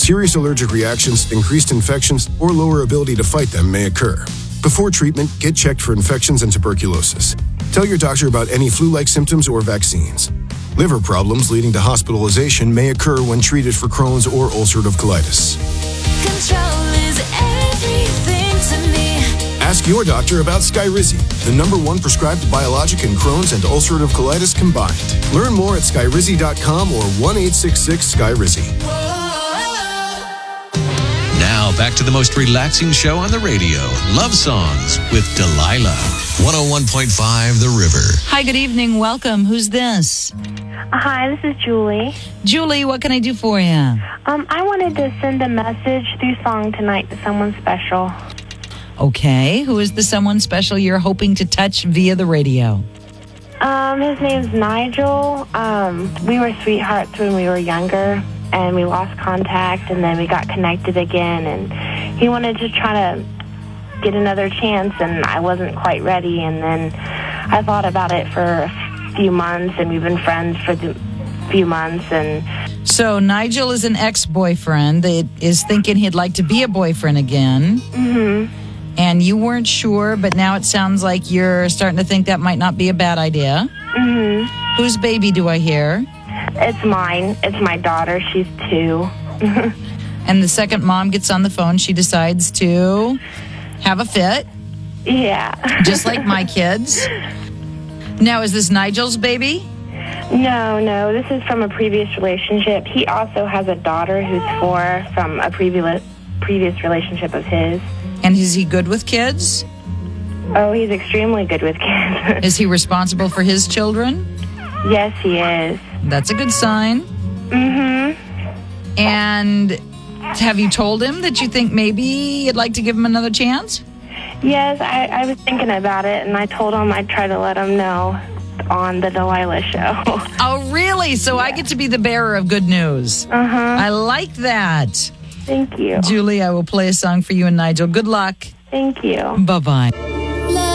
Serious allergic reactions, increased infections, or lower ability to fight them may occur. Before treatment, get checked for infections and tuberculosis. Tell your doctor about any flu-like symptoms or vaccines. Liver problems leading to hospitalization may occur when treated for Crohn's or ulcerative colitis. Control is everything to me. Ask your doctor about Skyrizi, the #1 prescribed biologic in Crohn's and ulcerative colitis combined. Learn more at skyrizi.com or 1-866-SKYRIZI. Now, back to the most relaxing show on the radio, Love Songs with Delilah. 101.5 The River. Hi, good evening. Welcome. Who's this? Hi, this is Julie. Julie, what can I do for you? I wanted to send a message through song tonight to someone special. Okay. Who is the someone special you're hoping to touch via the radio? His name's Nigel. We were sweethearts when we were younger, and we lost contact, and then we got connected again, and he wanted to try to get another chance, and I wasn't quite ready, and then I thought about it for a few months, and we've been friends for a few months, and... So Nigel is an ex-boyfriend that is thinking he'd like to be a boyfriend again. Mm-hmm. And you weren't sure, but now it sounds like you're starting to think that might not be a bad idea. Mm-hmm. Whose baby do I hear? It's mine. It's my daughter. She's 2. And the second mom gets on the phone, she decides to have a fit. Yeah. Just like my kids. Now, is this Nigel's baby? No. This is from a previous relationship. He also has a daughter who's 4 from a previous relationship of his. And is he good with kids? Oh, he's extremely good with kids. Is he responsible for his children? Yes, he is. That's a good sign. Mm-hmm. And have you told him that you think maybe you'd like to give him another chance? Yes, I was thinking about it, and I told him I'd try to let him know on the Delilah show. Oh, really? So I get to be the bearer of good news. Uh-huh. I like that. Thank you. Julie, I will play a song for you and Nigel. Good luck. Thank you. Bye-bye.